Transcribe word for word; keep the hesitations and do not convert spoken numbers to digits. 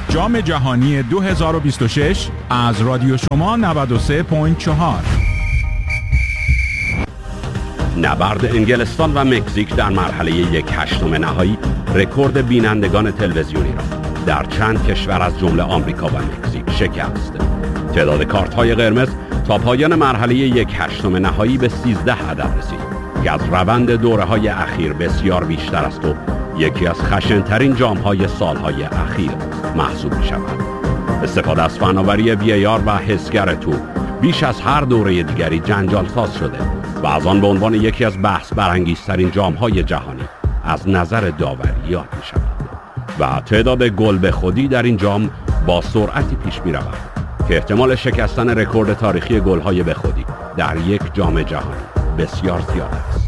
جام جهانی دو هزار و بیست و شش از رادیو شما نود و سه ممیز چهار. نبرد انگلستان و مکزیک در مرحله یک هشتم نهایی رکورد بینندگان تلویزیونی را در چند کشور از جمله آمریکا و مکزیک شکست. تعداد کارت‌های قرمز تا پایان مرحله یک هشتم نهایی به سیزده عدد رسید که از روند دوره‌های اخیر بسیار بیشتر است و یکی از خشن‌ترین جام‌های سال‌های اخیر محسوب می‌شود. استفاده از فناوری وی ای آر و حسگر تو بیش از هر دوره دیگری جنجال ساز شده و از آن به عنوان یکی از بحث برانگیزترین جام‌های جهانی از نظر داوری یاد می‌شود و تعداد گل به خودی در این جام با سرعتی پیش می‌رود که احتمال شکستن رکورد تاریخی گل‌های به خودی در یک جام جهانی بسیار زیاد است.